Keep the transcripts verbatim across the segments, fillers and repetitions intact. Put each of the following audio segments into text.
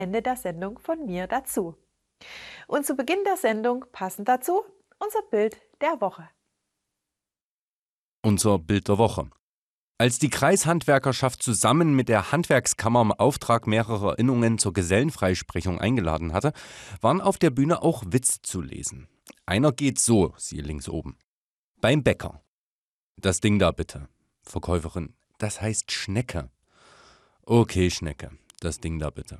Ende der Sendung von mir dazu. Und zu Beginn der Sendung passend dazu unser Bild der Woche. Unser Bild der Woche. Als die Kreishandwerkerschaft zusammen mit der Handwerkskammer im Auftrag mehrerer Innungen zur Gesellenfreisprechung eingeladen hatte, waren auf der Bühne auch Witze zu lesen. Einer geht so, siehe links oben. Beim Bäcker. Das Ding da bitte. Verkäuferin. Das heißt Schnecke. Okay, Schnecke. Das Ding da bitte.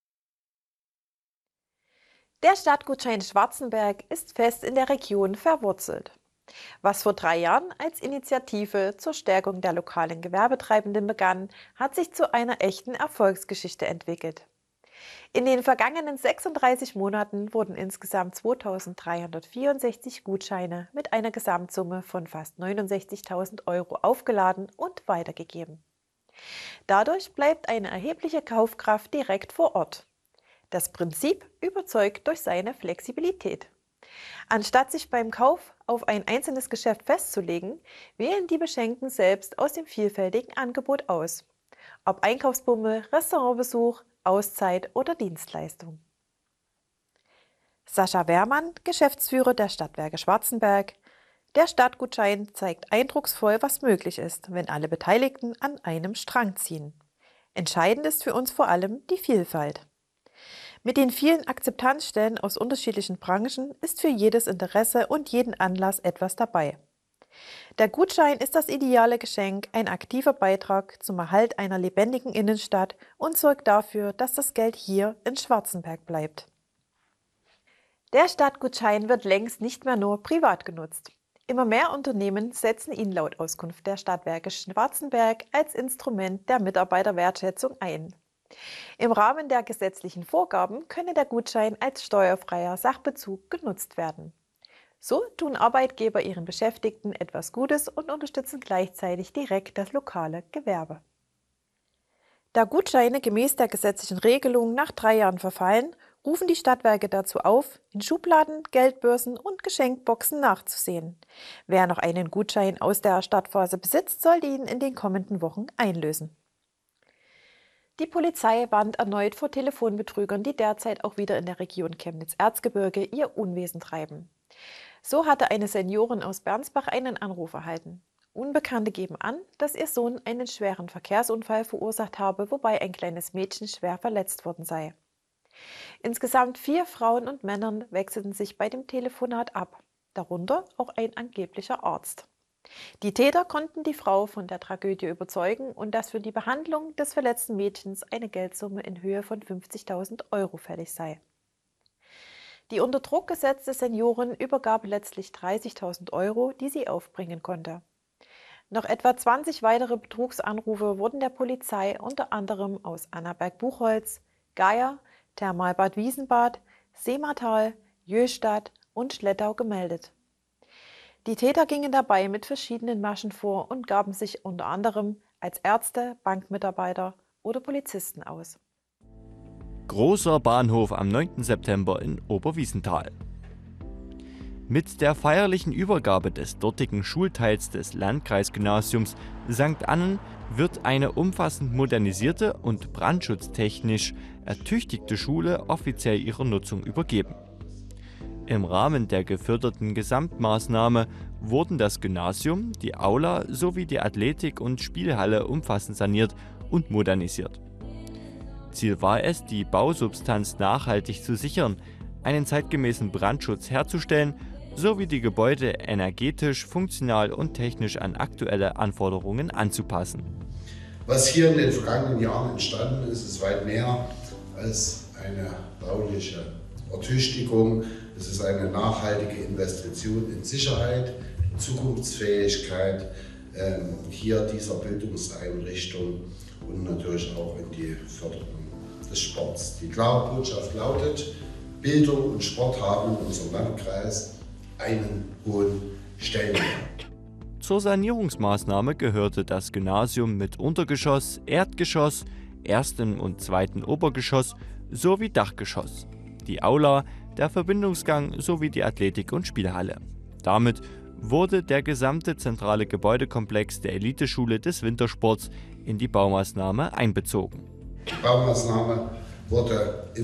Der Stadtgutschein Schwarzenberg ist fest in der Region verwurzelt. Was vor drei Jahren als Initiative zur Stärkung der lokalen Gewerbetreibenden begann, hat sich zu einer echten Erfolgsgeschichte entwickelt. In den vergangenen sechsunddreißig Monaten wurden insgesamt zweitausenddreihundertvierundsechzig Gutscheine mit einer Gesamtsumme von fast neunundsechzigtausend Euro aufgeladen und weitergegeben. Dadurch bleibt eine erhebliche Kaufkraft direkt vor Ort. Das Prinzip überzeugt durch seine Flexibilität. Anstatt sich beim Kauf auf ein einzelnes Geschäft festzulegen, wählen die Beschenkten selbst aus dem vielfältigen Angebot aus. Ob Einkaufsbummel, Restaurantbesuch, Auszeit oder Dienstleistung. Sascha Wehrmann, Geschäftsführer der Stadtwerke Schwarzenberg. Der Stadtgutschein zeigt eindrucksvoll, was möglich ist, wenn alle Beteiligten an einem Strang ziehen. Entscheidend ist für uns vor allem die Vielfalt. Mit den vielen Akzeptanzstellen aus unterschiedlichen Branchen ist für jedes Interesse und jeden Anlass etwas dabei. Der Gutschein ist das ideale Geschenk, ein aktiver Beitrag zum Erhalt einer lebendigen Innenstadt und sorgt dafür, dass das Geld hier in Schwarzenberg bleibt. Der Stadtgutschein wird längst nicht mehr nur privat genutzt. Immer mehr Unternehmen setzen ihn laut Auskunft der Stadtwerke Schwarzenberg als Instrument der Mitarbeiterwertschätzung ein. Im Rahmen der gesetzlichen Vorgaben könne der Gutschein als steuerfreier Sachbezug genutzt werden. So tun Arbeitgeber ihren Beschäftigten etwas Gutes und unterstützen gleichzeitig direkt das lokale Gewerbe. Da Gutscheine gemäß der gesetzlichen Regelung nach drei Jahren verfallen, rufen die Stadtwerke dazu auf, in Schubladen, Geldbörsen und Geschenkboxen nachzusehen. Wer noch einen Gutschein aus der Startphase besitzt, sollte ihn in den kommenden Wochen einlösen. Die Polizei warnt erneut vor Telefonbetrügern, die derzeit auch wieder in der Region Chemnitz-Erzgebirge ihr Unwesen treiben. So hatte eine Seniorin aus Bernsbach einen Anruf erhalten. Unbekannte geben an, dass ihr Sohn einen schweren Verkehrsunfall verursacht habe, wobei ein kleines Mädchen schwer verletzt worden sei. Insgesamt vier Frauen und Männer wechselten sich bei dem Telefonat ab, darunter auch ein angeblicher Arzt. Die Täter konnten die Frau von der Tragödie überzeugen und dass für die Behandlung des verletzten Mädchens eine Geldsumme in Höhe von fünfzigtausend Euro fällig sei. Die unter Druck gesetzte Seniorin übergab letztlich dreißigtausend Euro, die sie aufbringen konnte. Noch etwa zwanzig weitere Betrugsanrufe wurden der Polizei unter anderem aus Annaberg-Buchholz, Geier, Thermalbad Wiesenbad, Seematal, Jöstadt und Schlettau gemeldet. Die Täter gingen dabei mit verschiedenen Maschen vor und gaben sich unter anderem als Ärzte, Bankmitarbeiter oder Polizisten aus. Großer Bahnhof am neunten September in Oberwiesenthal. Mit der feierlichen Übergabe des dortigen Schulteils des Landkreisgymnasiums Sankt Annen wird eine umfassend modernisierte und brandschutztechnisch ertüchtigte Schule offiziell ihrer Nutzung übergeben. Im Rahmen der geförderten Gesamtmaßnahme wurden das Gymnasium, die Aula sowie die Athletik- und Spielhalle umfassend saniert und modernisiert. Ziel war es, die Bausubstanz nachhaltig zu sichern, einen zeitgemäßen Brandschutz herzustellen sowie die Gebäude energetisch, funktional und technisch an aktuelle Anforderungen anzupassen. Was hier in den vergangenen Jahren entstanden ist, ist weit mehr als eine bauliche Ertüchtigung. Es ist eine nachhaltige Investition in Sicherheit, in Zukunftsfähigkeit ähm, hier dieser Bildungseinrichtung und natürlich auch in die Förderung des Sports. Die klare Botschaft lautet, Bildung und Sport haben in unserem Landkreis einen hohen Stellenwert. Zur Sanierungsmaßnahme gehörte das Gymnasium mit Untergeschoss, Erdgeschoss, ersten und zweiten Obergeschoss sowie Dachgeschoss, die Aula, der Verbindungsgang sowie die Athletik- und Spielhalle. Damit wurde der gesamte zentrale Gebäudekomplex der Eliteschule des Wintersports in die Baumaßnahme einbezogen. Die Baumaßnahme wurde